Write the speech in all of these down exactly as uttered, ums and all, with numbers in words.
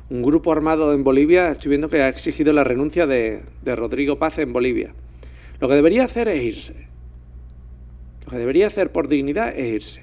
un grupo armado en Bolivia, estoy viendo que ha exigido la renuncia de, de Rodrigo Paz en Bolivia. Lo que debería hacer es irse. Lo que debería hacer por dignidad es irse.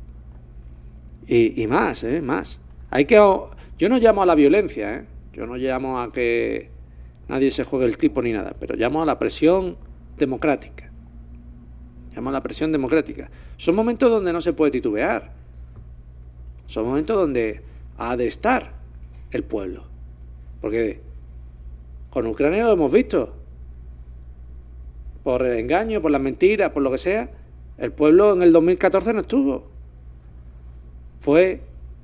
Y, y más, ¿eh? Más. Hay que... Yo no llamo a la violencia, ¿eh? Yo no llamo a que nadie se juegue el tipo ni nada, pero llamo a la presión democrática. Llamo a la presión democrática. Son momentos donde no se puede titubear. Son momentos donde ha de estar el pueblo. Porque con Ucrania lo hemos visto. Por el engaño, por las mentiras, por lo que sea, el pueblo en el dos mil catorce no estuvo. Fue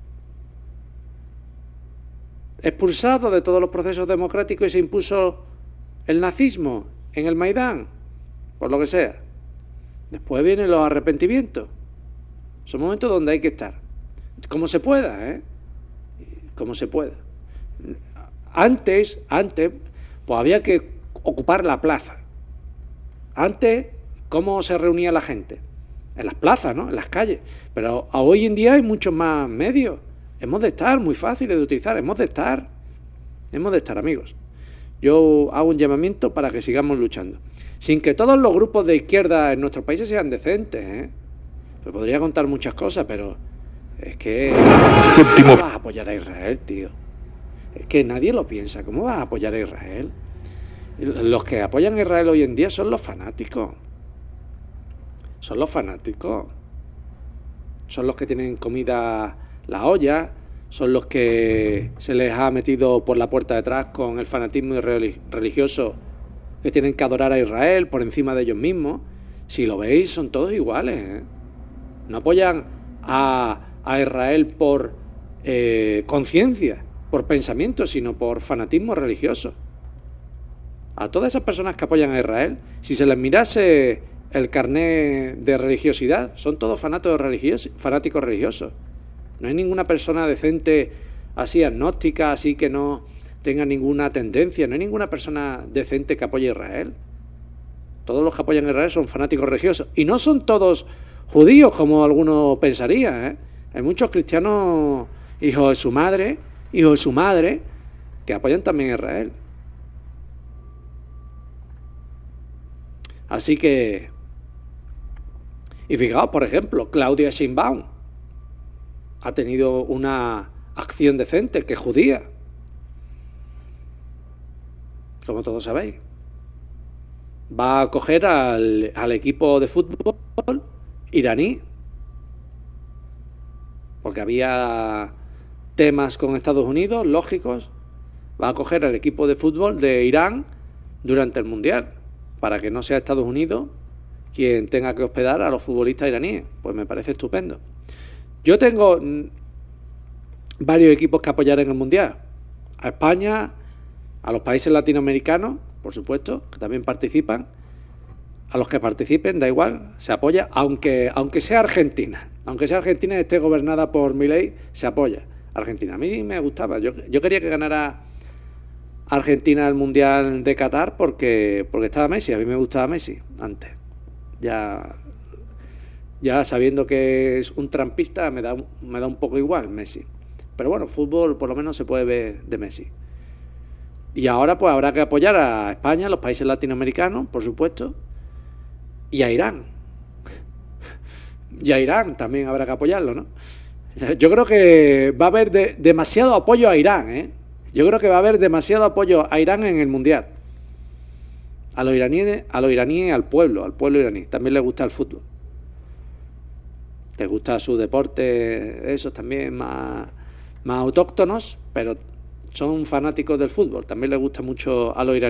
expulsado de todos los procesos democráticos y se impuso el nazismo en el Maidán, por lo que sea. Después vienen los arrepentimientos. Son momentos donde hay que estar. Como se pueda, ¿eh? Como se pueda. Antes, antes, pues había que ocupar la plaza. Antes, ¿cómo se reunía la gente? En las plazas, ¿no? En las calles. Pero hoy en día hay muchos más medios. Hemos de estar, muy fáciles de utilizar. Hemos de estar. Hemos de estar, amigos. Yo hago un llamamiento para que sigamos luchando. Sin que todos los grupos de izquierda en nuestros países sean decentes, ¿eh? Pues podría contar muchas cosas, pero es que... ¿Cómo vas a apoyar a Israel, tío? Es que nadie lo piensa. ¿Cómo vas a apoyar a Israel? Los que apoyan a Israel hoy en día son los fanáticos. Son los fanáticos. Son los que tienen comida la olla. Son los que se les ha metido por la puerta de atrás con el fanatismo religioso, que tienen que adorar a Israel por encima de ellos mismos. Si lo veis, son todos iguales, ¿eh? No apoyan a, a Israel por eh, conciencia, por pensamiento, sino por fanatismo religioso. A todas esas personas que apoyan a Israel, si se les mirase el carné de religiosidad, son todos fanáticos religiosos, fanáticos religiosos. No hay ninguna persona decente así agnóstica, así que no tenga ninguna tendencia. No hay ninguna persona decente que apoye a Israel. Todos los que apoyan a Israel son fanáticos religiosos. Y no son todos judíos, como algunos pensarían, ¿eh? Hay muchos cristianos, hijos de su madre, hijos de su madre, que apoyan también a Israel. Así que... Y fijaos, por ejemplo, Claudia Sheinbaum ha tenido una acción decente, que es judía, como todos sabéis. Va a acoger al, al equipo de fútbol iraní, porque había temas con Estados Unidos lógicos. Va a acoger al equipo de fútbol de Irán durante el Mundial, para que no sea Estados Unidos quien tenga que hospedar a los futbolistas iraníes. Pues me parece estupendo. Yo tengo varios equipos que apoyar en el Mundial. A España, a los países latinoamericanos, por supuesto, que también participan. A los que participen, da igual, se apoya, aunque, aunque sea Argentina. Aunque sea Argentina y esté gobernada por Milei, se apoya. Argentina, a mí me gustaba. Yo, yo quería que ganara Argentina el Mundial de Qatar porque, porque estaba Messi. A mí me gustaba Messi antes. Ya... Ya sabiendo que es un trampista, me da, me da un poco igual Messi. Pero bueno, fútbol por lo menos se puede ver de Messi. Y ahora pues habrá que apoyar a España, a los países latinoamericanos, por supuesto, y a Irán. Y a Irán también habrá que apoyarlo, ¿no? Yo creo que va a haber de, demasiado apoyo a Irán, ¿eh? Yo creo que va a haber demasiado apoyo a Irán en el Mundial. A los iraníes, a los iraníes, al pueblo, al pueblo iraní. También les gusta el fútbol. Les gusta su deporte, esos también más, más autóctonos, pero son fanáticos del fútbol. También les gusta mucho a los iraníes.